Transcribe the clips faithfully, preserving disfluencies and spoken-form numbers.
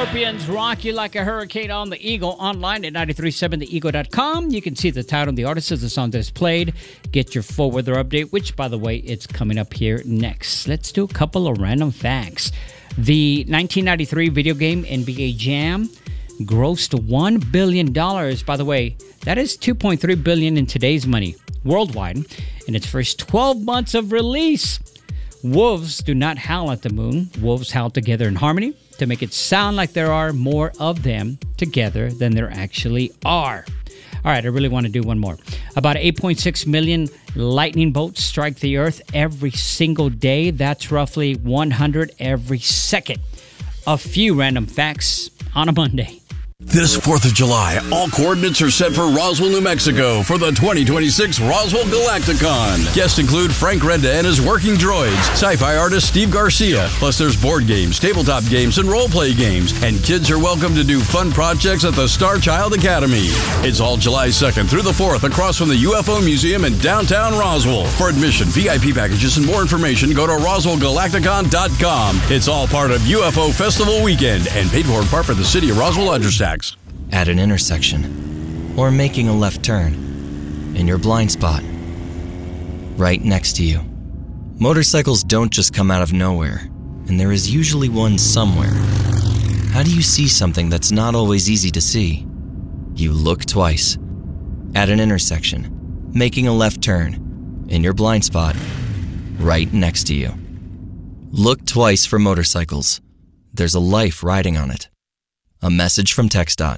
Scorpions rock you like a hurricane on the Eagle, online at nine three seven the eagle dot com. You can see the title and the artist of the song that is played. Get your full weather update, which, by the way, it's coming up here next. Let's do a couple of random facts. The nineteen ninety-three video game N B A Jam grossed one billion dollars. By the way, that is two point three billion dollars in today's money worldwide in its first twelve months of release. Wolves do not howl at the moon. Wolves howl together in harmony to make it sound like there are more of them together than there actually are. All right, I really want to do one more. About eight point six million lightning bolts strike the earth every single day. That's roughly one hundred every second. A few random facts on a Monday. This fourth of July, all coordinates are set for Roswell, New Mexico for the twenty twenty-six Roswell Galacticon. Guests include Frank Renda and his Working Droids, sci-fi artist Steve Garcia, plus there's board games, tabletop games, and role-play games. And kids are welcome to do fun projects at the Star Child Academy. It's all July second through the fourth across from the U F O Museum in downtown Roswell. For admission, V I P packages, and more information, go to roswell galacticon dot com. It's all part of U F O Festival Weekend and paid for in part by the City of Roswell Understack. At an intersection, or making a left turn, in your blind spot, right next to you. Motorcycles don't just come out of nowhere, and there is usually one somewhere. How do you see something that's not always easy to see? You look twice. At an intersection, making a left turn, in your blind spot, right next to you. Look twice for motorcycles. There's a life riding on it. A message from TxDOT.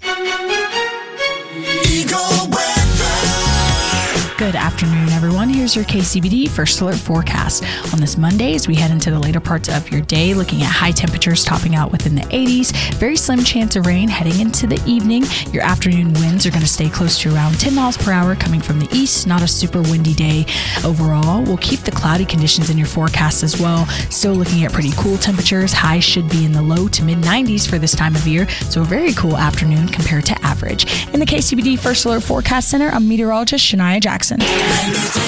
Eagle weather. Good afternoon, everyone. Here's your K C B D First Alert forecast. On this Monday, as we head into the later parts of your day, looking at high temperatures topping out within the eighties. Very slim chance of rain heading into the evening. Your afternoon winds are going to stay close to around ten miles per hour coming from the east. Not a super windy day overall. We'll keep the cloudy conditions in your forecast as well. Still looking at pretty cool temperatures. Highs should be in the low to mid nineties for this time of year. So a very cool afternoon compared to average. In the K C B D First Alert Forecast Center, I'm meteorologist Shania Jackson.